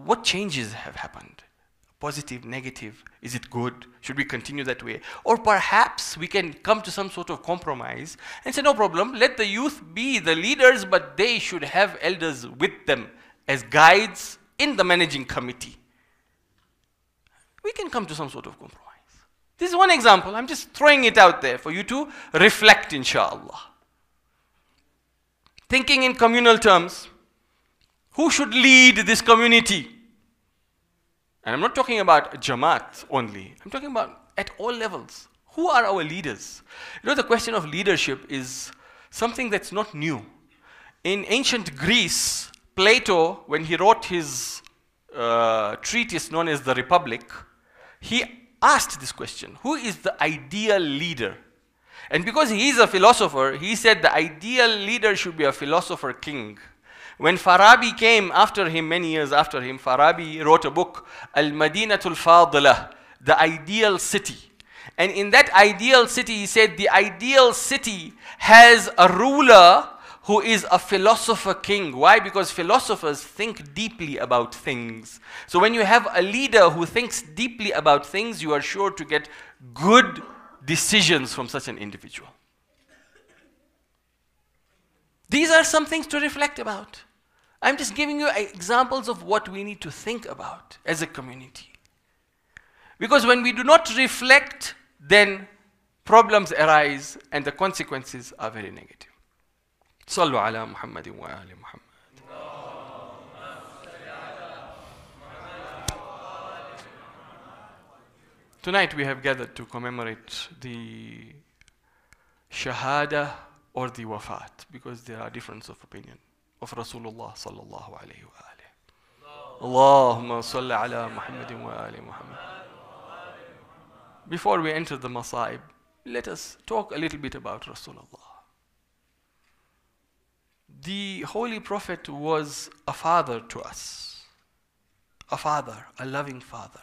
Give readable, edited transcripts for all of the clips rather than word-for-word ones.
what changes have happened? Positive, negative, is it good? Should we continue that way? Or perhaps we can come to some sort of compromise and say, no problem, let the youth be the leaders, but they should have elders with them as guides in the managing committee. We can come to some sort of compromise. This is one example. I'm just throwing it out there for you to reflect, inshallah. Thinking in communal terms, who should lead this community? And I'm not talking about Jamaat only. I'm talking about at all levels. Who are our leaders? You know, the question of leadership is something that's not new. In ancient Greece, Plato, when he wrote his treatise known as the Republic, he asked this question: who is the ideal leader? And because he is a philosopher, he said the ideal leader should be a philosopher king. When Farabi came after him, many years after him, Farabi wrote a book, Al-Madinatul Fadilah, the ideal city. And in that ideal city, he said the ideal city has a ruler who is a philosopher king. Why? Because philosophers think deeply about things. So when you have a leader who thinks deeply about things, you are sure to get good decisions from such an individual. These are some things to reflect about. I'm just giving you examples of what we need to think about as a community. Because when we do not reflect, then problems arise and the consequences are very negative. Sallu ala Muhammadin wa ali Muhammad. Tonight we have gathered to commemorate the Shahada or the Wafat, because there are differences of opinion of Rasulullah sallallahu alayhi wa alihi. Allahumma salli ala Muhammadin wa ali Muhammad. Before we enter the Masaib, let us talk a little bit about Rasulullah. The Holy Prophet was a father to us. A father, a loving father.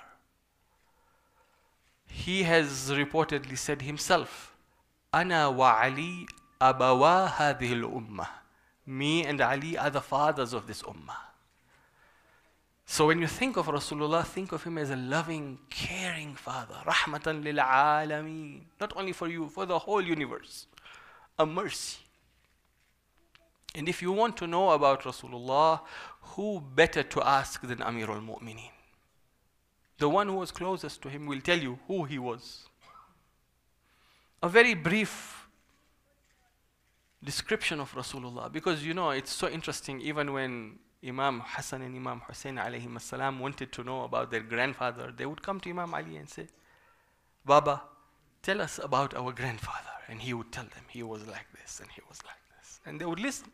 He has reportedly said himself, Ana wa Ali abawa hadhihi al-ummah. Me and Ali are the fathers of this ummah. So when you think of Rasulullah, think of him as a loving, caring father. Rahmatan lil alameen. Not only for you, for the whole universe. A mercy. And if you want to know about Rasulullah, who better to ask than Amirul Mu'mineen? The one who was closest to him will tell you who he was. A very brief description of Rasulullah, because you know it's so interesting. Even when Imam Hassan and Imam Hussein alayhim as-salam wanted to know about their grandfather, they would come to Imam Ali and say, Baba, tell us about our grandfather. And he would tell them, he was like this and he was like this. And they would listen.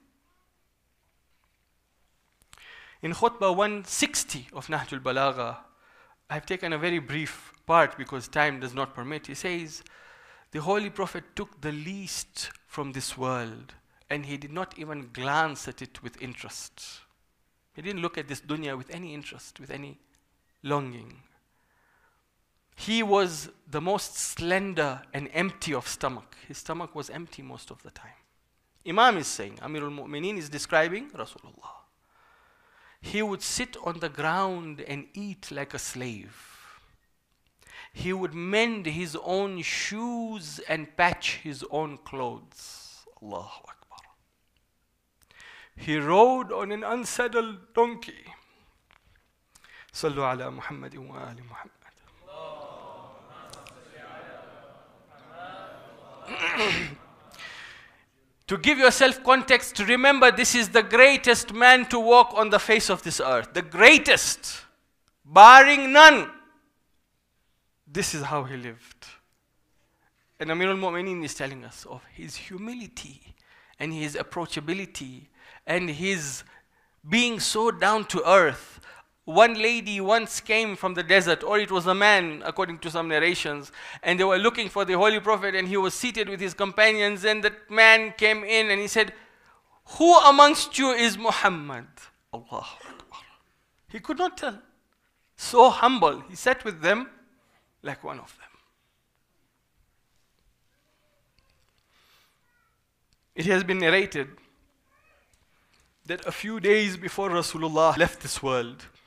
In Khutbah 160 of Nahjul Balagha, I've taken a very brief part because time does not permit. He says, the Holy Prophet took the least from this world and he did not even glance at it with interest. He didn't look at this dunya with any interest, with any longing. He was the most slender and empty of stomach. His stomach was empty most of the time. Imam is saying, Amirul Mu'mineen is describing Rasulullah. He would sit on the ground and eat like a slave. He would mend his own shoes and patch his own clothes. Allahu Akbar. He rode on an unsaddled donkey. Sallu ala Muhammadin wa ali Muhammad. To give yourself context, to remember this is the greatest man to walk on the face of this earth. The greatest, barring none. This is how he lived. And Amirul Mu'mineen is telling us of his humility and his approachability and his being so down to earth. One lady once came from the desert, or it was a man, according to some narrations, and they were looking for the Holy Prophet, and he was seated with his companions, and that man came in and he said, who amongst you is Muhammad? Allahu Akbar. He could not tell. So humble. He sat with them like one of them. It has been narrated that a few days before Rasulullah left this world,